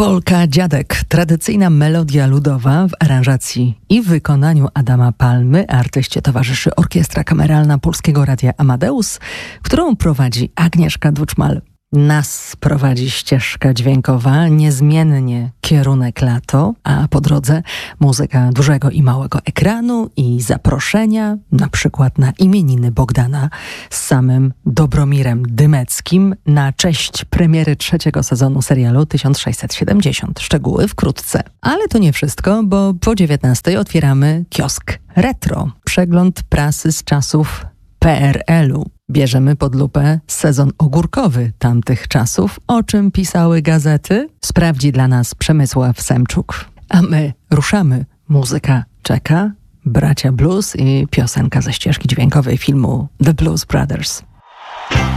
Polka Dziadek, tradycyjna melodia ludowa w aranżacji i wykonaniu Adama Palmy. Artyście towarzyszy Orkiestra Kameralna Polskiego Radia Amadeus, którą prowadzi Agnieszka Duczmal. Nas prowadzi ścieżka dźwiękowa, niezmiennie kierunek lato, a po drodze muzyka dużego i małego ekranu i zaproszenia, na przykład na imieniny Bogdana z samym Dobromirem Dymeckim na cześć premiery 3. sezonu serialu 1670. Szczegóły wkrótce. Ale to nie wszystko, bo po 19 otwieramy kiosk Retro. Przegląd prasy z czasów PRL-u. Bierzemy pod lupę sezon ogórkowy tamtych czasów. O czym pisały gazety? Sprawdzi dla nas Przemysław Semczuk. A my ruszamy. Muzyka czeka, bracia blues i piosenka ze ścieżki dźwiękowej filmu The Blues Brothers.